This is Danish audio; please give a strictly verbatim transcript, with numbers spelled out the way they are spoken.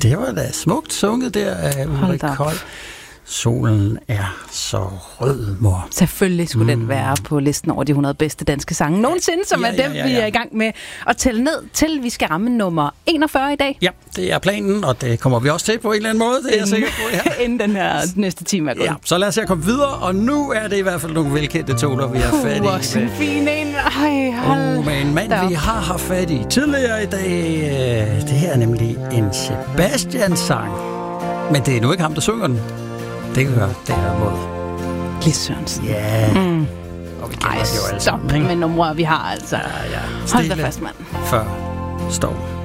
Det var da smukt sunget der af Ulrik Kold. Solen er så rød, mor. Selvfølgelig skulle mm. den være på listen over de hundrede bedste danske sange nogensinde, som ja, er dem, ja, ja, ja. vi er i gang med at tælle ned til. Vi skal ramme nummer enogfyrre i dag. Ja, det er planen, og det kommer vi også til på en eller anden måde. Det er jeg sikker på, ja. Inden den her næste time er gået. Ja, så lad os komme videre, og nu er det i hvert fald nogle velkendte toner, vi har fat i. Uh, også en fin en. Ej, hold uh, men en mand, vi har haft fat i tidligere i dag. Det her er nemlig en Sebastian-sang. Men det er nu ikke ham, der synger den. Det kan gøre, det her måde. Lis Sørensen. Ja. Yeah. Mm. Og vi kender Ej, jo alle sammen. Stop med numre, vi har altså. Ja, ja. Hold da fast, mand. Før storm.